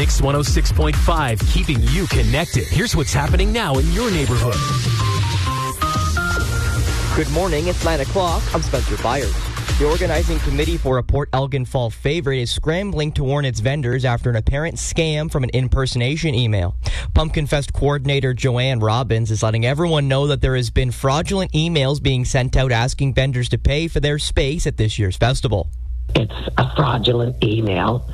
Mix 106.5, keeping you connected. Here's what's happening now in your neighborhood. Good morning, it's 9 o'clock. I'm Spencer Byers. The organizing committee for a Port Elgin Fall favorite is scrambling to warn its vendors after an apparent scam from an impersonation email. Pumpkin Fest coordinator Joanne Robbins is letting everyone know that there has been fraudulent emails being sent out asking vendors to pay for their space at this year's festival. It's a fraudulent email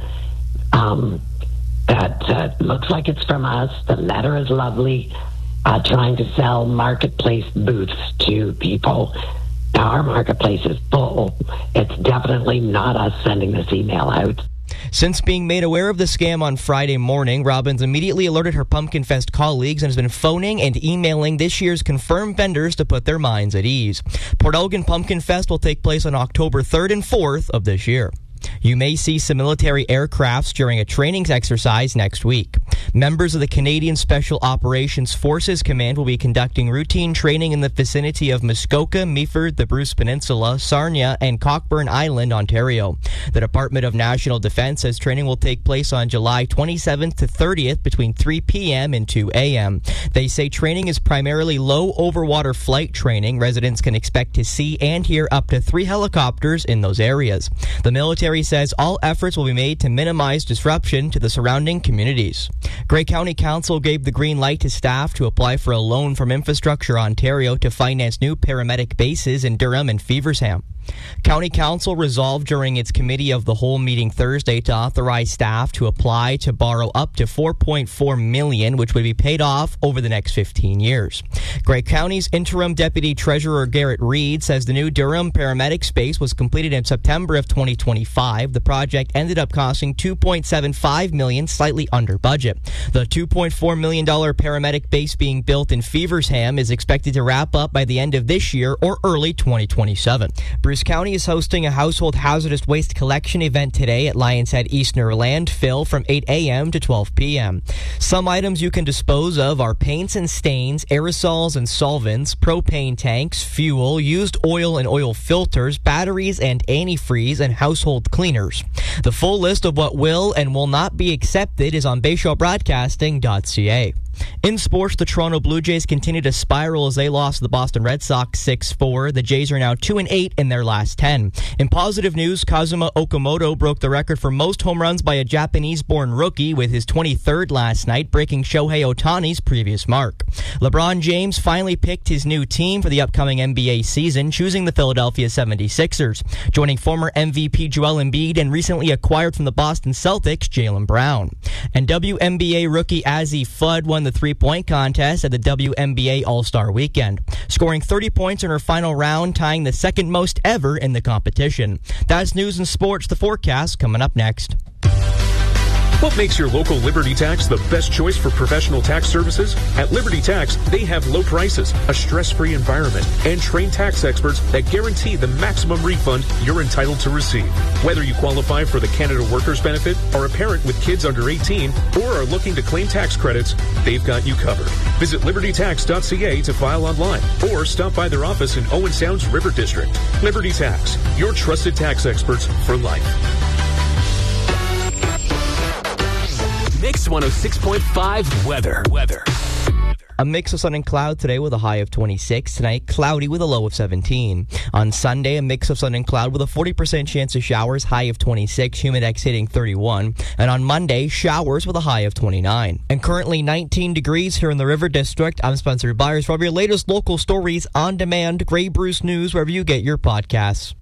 that looks like it's from us. The letter is lovely, trying to sell marketplace booths to people. Now, our marketplace is full. It's definitely not us sending this email out. Since being made aware of the scam on Friday morning, Robbins immediately alerted her Pumpkin Fest colleagues and has been phoning and emailing this year's confirmed vendors to put their minds at ease. Port Elgin Pumpkin Fest will take place on October 3rd and 4th of this year. You may see some military aircrafts during a training exercise next week. Members of the Canadian Special Operations Forces Command will be conducting routine training in the vicinity of Muskoka, Meaford, the Bruce Peninsula, Sarnia, and Cockburn Island, Ontario. The Department of National Defence says training will take place on July 27th to 30th between 3 p.m. and 2 a.m. They say training is primarily low overwater flight training. Residents can expect to see and hear up to 3 helicopters in those areas. The military says all efforts will be made to minimize disruption to the surrounding communities. Grey County Council gave the green light to staff to apply for a loan from Infrastructure Ontario to finance new paramedic bases in Durham and Feversham. County Council resolved during its Committee of the Whole meeting Thursday to authorize staff to apply to borrow up to $4.4 million, which would be paid off over the next 15 years. Grey County's interim Deputy Treasurer Garrett Reed says the new Durham paramedic space was completed in September of 2025. The project ended up costing $2.75 million, slightly under budget. The $2.4 million paramedic base being built in Feversham is expected to wrap up by the end of this year or early 2027. Bruce County is hosting a household hazardous waste collection event today at Lions Head Eastner Landfill from 8 a.m. to 12 p.m. Some items you can dispose of are paints and stains, aerosols and solvents, propane tanks, fuel, used oil and oil filters, batteries and antifreeze, and household cleaners. The full list of what will and will not be accepted is on bayshowbroadcasting.ca. In sports, the Toronto Blue Jays continue to spiral as they lost to the Boston Red Sox 6-4. The Jays are now 2-8 in their last 10. In positive news, Kazuma Okamoto broke the record for most home runs by a Japanese-born rookie with his 23rd last night, breaking Shohei Ohtani's previous mark. LeBron James finally picked his new team for the upcoming NBA season, choosing the Philadelphia 76ers, joining former MVP Joel Embiid and recently acquired from the Boston Celtics, Jaylen Brown. And WNBA rookie Azzi Fudd won the three-point contest at the WNBA All-Star Weekend, scoring 30 points in her final round, tying the second most ever in the competition. That's news and sports. The forecast coming up next. What makes your local Liberty Tax the best choice for professional tax services? At Liberty Tax, they have low prices, a stress-free environment, and trained tax experts that guarantee the maximum refund you're entitled to receive. Whether you qualify for the Canada Workers Benefit, are a parent with kids under 18, or are looking to claim tax credits, they've got you covered. Visit libertytax.ca to file online, or stop by their office in Owen Sound's River District. Liberty Tax, your trusted tax experts for life. Mix 106.5 weather. A mix of sun and cloud today with a high of 26. Tonight, cloudy with a low of 17. On Sunday, a mix of sun and cloud with a 40% chance of showers, high of 26, humidex hitting 31. And on Monday, showers with a high of 29. And currently 19 degrees here in the River District. I'm Spencer Byers for your latest local stories on demand. Grey Bruce News, wherever you get your podcasts.